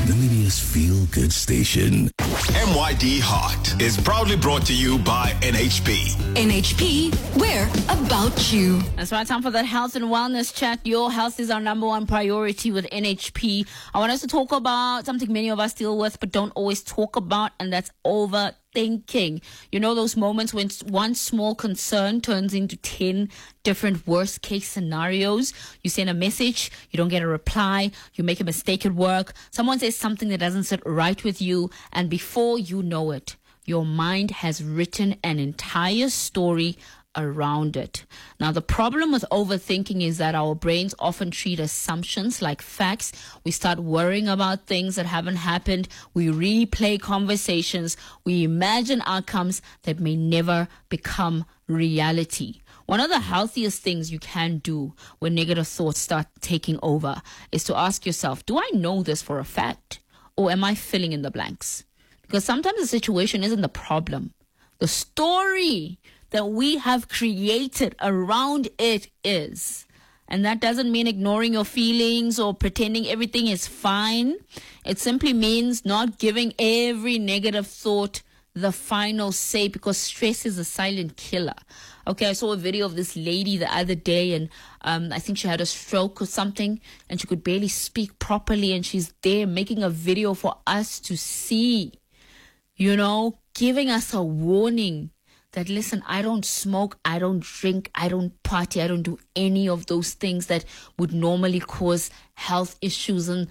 Namibia's feel-good station. MYD Heart is proudly brought to you by NHP. NHP, we're about you. That's right, time for that health and wellness chat. Your health is our number one priority with NHP. I want us to talk about something many of us deal with but don't always talk about, and that's overthinking. You know those moments when one small concern turns into 10 different worst case scenarios. You send a message, you don't get a reply, you make a mistake at work, someone says something that doesn't sit right with you, and before you know it, your mind has written an entire story around it. Now, the problem with overthinking is that our brains often treat assumptions like facts. We start worrying about things that haven't happened. We replay conversations. We imagine outcomes that may never become reality. One of the healthiest things you can do when negative thoughts start taking over is to ask yourself, do I know this for a fact? Or am I filling in the blanks? Because sometimes the situation isn't the problem. The story that we have created around it is. And that doesn't mean ignoring your feelings or pretending everything is fine. It simply means not giving every negative thought the final say, because stress is a silent killer. Okay, I saw a video of this lady the other day, and I think she had a stroke or something, and she could barely speak properly, and she's there making a video for us to see, you know, giving us a warning that, listen, I don't smoke, I don't drink, I don't party, I don't do any of those things that would normally cause health issues in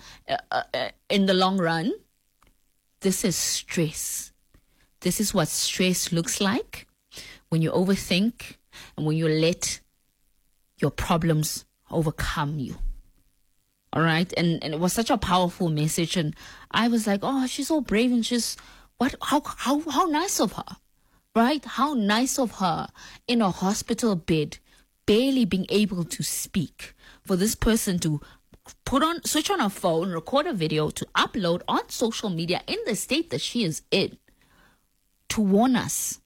the long run. This is stress. This is what stress looks like when you overthink and when you let your problems overcome you. All right? And it was such a powerful message. And I was like, oh, she's so brave, and she's, how nice of her. Right? How nice of her in a hospital bed, barely being able to speak, for this person to switch on her phone, record a video, to upload on social media in the state that she is in, to warn us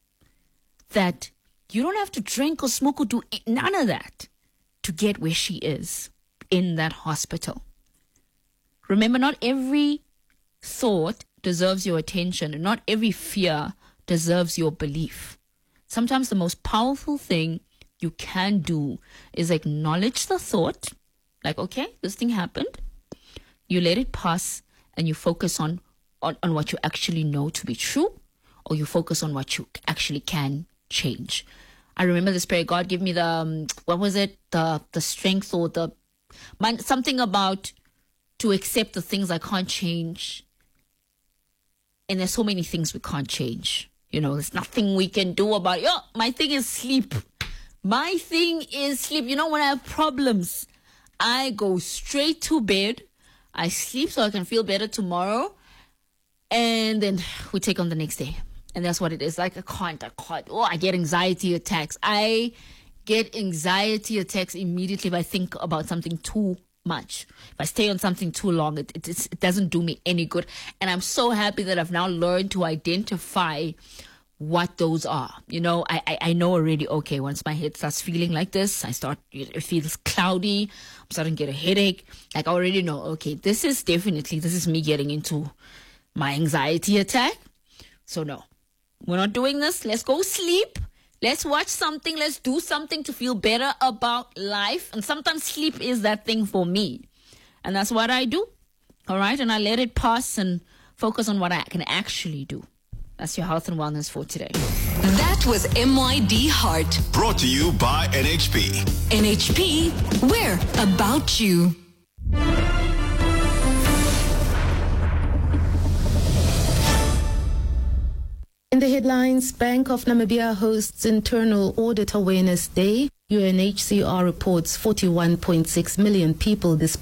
that you don't have to drink or smoke or do none of that to get where she is in that hospital. Remember, not every thought deserves your attention, and not every fear deserves your belief. Sometimes the most powerful thing you can do is acknowledge the thought, like, okay, this thing happened. You let it pass, and you focus on what you actually know to be true, or you focus on what you actually can change. I remember this prayer. God give me the strength, or something about to accept the things I can't change. And there's so many things we can't change. You know, there's nothing we can do about it. Oh, my thing is sleep. My thing is sleep. You know, when I have problems, I go straight to bed. I sleep so I can feel better tomorrow. And then we take on the next day. And that's what it is. Like, I can't. Oh, I get anxiety attacks. I get anxiety attacks immediately if I think about something too much. If I stay on something too long, it doesn't do me any good. And I'm so happy that I've now learned to identify what those are. You know, I know already, okay, once my head starts feeling like this, it feels cloudy, I'm starting to get a headache. Like, I already know, okay, this is me getting into my anxiety attack. So no, we're not doing this. Let's go sleep. Let's watch something. Let's do something to feel better about life. And sometimes sleep is that thing for me. And that's what I do. All right. And I let it pass and focus on what I can actually do. That's your health and wellness for today. That was MYD Heart. Brought to you by NHP. NHP, we're about you. In the headlines, Bank of Namibia hosts Internal Audit Awareness Day. UNHCR reports 41.6 million people